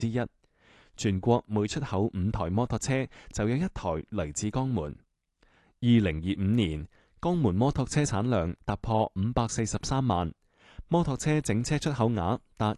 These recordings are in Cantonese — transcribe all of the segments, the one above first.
之一。全國每出口5台摩托車就有1台嚟自江門。2025年，江門摩托車產量突破543萬，摩托車整車出口額達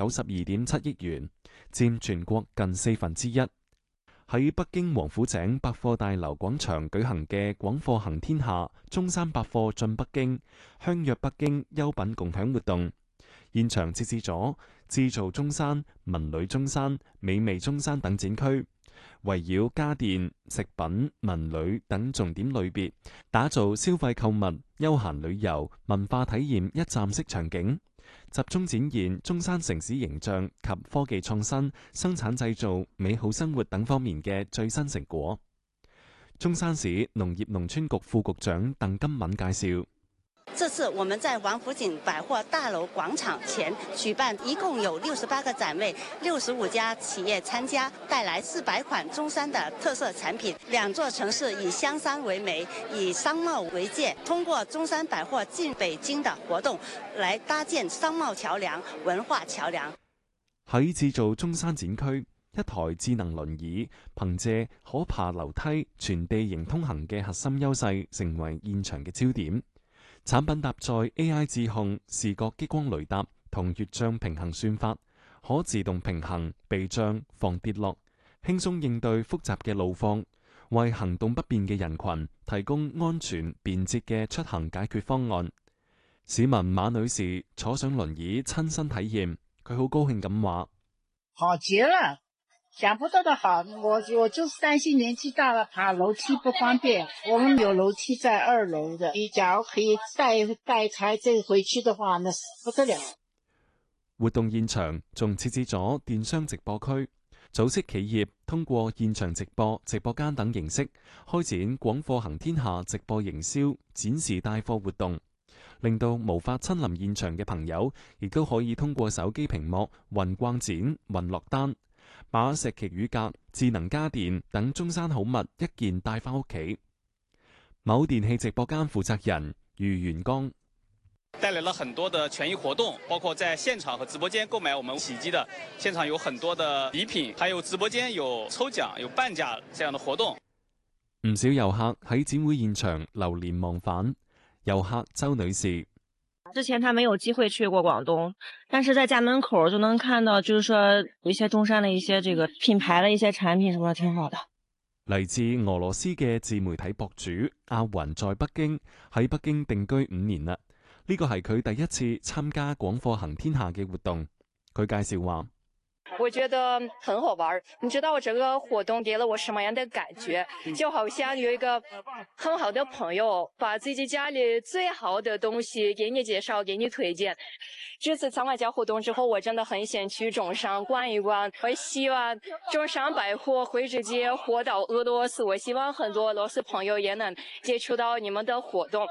192.7億元，佔全國近1/4。喺北京王府井百貨大樓廣場舉行嘅廣貨行天下中山百貨進北京、相約北京優品共享活動，現場設置咗製造中山、文旅中山、美味中山等展區，圍繞家電、食品、文旅等重點類別，打造消費購物、休閒旅遊、文化體驗一站式場景，集中展現中山城市形象及科技創新、生產製造、美好生活等方面嘅最新成果。中山市農業農村局副局長鄧金敏介紹。 這次我們在王府井百貨大樓廣場前舉辦，一共有68個展位，65家企業參加，帶來400款中山的特色產品。2座城市以香山為媒，以商貿為界，通過中山百貨進北京的活動，來搭建商貿橋樑、文化橋樑。 喺製造中山展區，一台智能輪椅憑借可爬樓梯、全地形通行嘅核心優勢，成為現場嘅焦點。產品搭載 AI 智控、視覺激光雷達同越障平衡算法，可自動平衡、避障、防跌落，輕鬆應對複雜嘅路況，為行動不便嘅人群提供安全便捷嘅出行解決方案。市民馬女士坐上輪椅親身體驗，佢好高興咁話： 好極了，想不到的好，我就是擔心年紀大了爬樓梯不方便，我們有樓梯在2樓的，你假如可以帶台這回去的話，那不得了。 活動現場仲設置咗電商直播區，組織企業通過現場直播、直播間等形式開展廣貨行天下直播營銷、展示帶貨活動，令到無法親臨現場嘅朋友，亦都可以通過手機屏幕雲逛展、雲落單。把石岐乳鴿、智能家電等中山好物一件帶返屋企。某電器直播間負責人余元剛帶來了很多的權益活動，包括在現場和直播間購買我們洗衣機的，現場有很多的禮品，還有直播間有抽獎、有半價這樣的活動。 唔少遊客喺展會現場流連忘返。遊客周女士。 之前他沒有機會去過廣東，但是在家門口就能看到，就是說有一些中山的一些這個品牌的一些產品，什麼挺好的。 嚟自俄羅斯嘅自媒體博主阿雲在北京，喺北京定居5年啦。呢個係佢第一次參加廣貨行天下嘅活動。佢介紹話： 我覺得很好玩，你知道我這個活動給了我什麼樣的感覺？就好像有一個很好的朋友，把自己家裏最好的東西給你介紹，給你推薦。這次參加活動之後，我真的很想去中山逛一逛。我希望中山百貨會直接火到俄羅斯，我希望很多俄羅斯朋友也能接觸到你們的活動。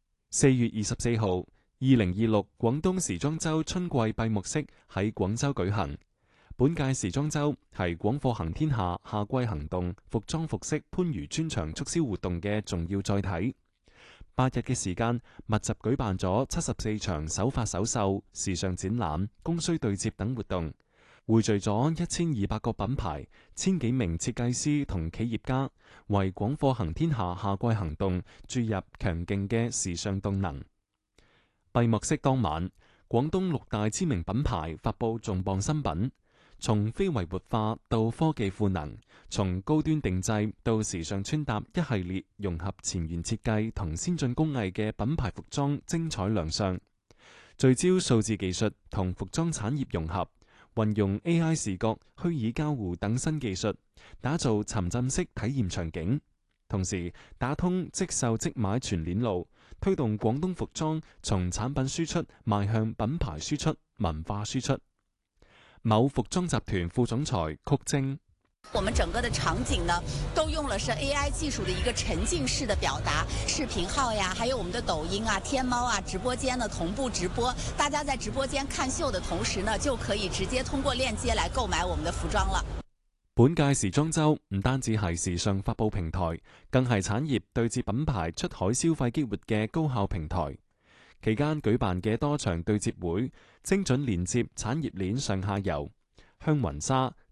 4月24號，2026廣東時裝週春季閉幕式喺廣州舉行。本屆時裝週係廣貨行天下夏季行動服裝服飾番禺專場促銷活動嘅重要載體。8日嘅時間，密集舉辦咗74場首發首售、時尚展覽、供需對接等活動，匯聚咗1200個品牌、1000幾名設計師同企業家，為廣貨行天下夏季行動注入強勁嘅時尚動能。閉幕式當晚，廣東6大知名品牌發佈重磅新品。從非遺活化到科技賦能，從高端定製到時尚穿搭，一系列融合前沿設計同先進工藝嘅品牌服裝精彩亮相，聚焦數字技術同服裝產業融合，運用 AI 視覺、虛擬交互等新技術，打造沉浸式體驗場景，同時打通即售即買全鏈路，推動廣東服裝從產品輸出邁向品牌輸出、文化輸出。某服裝集團副總裁曲晶： 我們整個的場景呢，都用了是 AI 技術的一個沉浸式的表達，視頻號呀，還有我們的抖音啊、天貓啊，直播間呢同步直播，大家在直播間看秀的同時呢，就可以直接通過鏈接來購買我們的服裝了。 本屆時裝週唔單止係時尚發佈平台，更係產業對接品牌出海消費激活嘅高效平台。期間舉辦嘅多場對接會，精準連接產業鏈上下游， 香雲紗、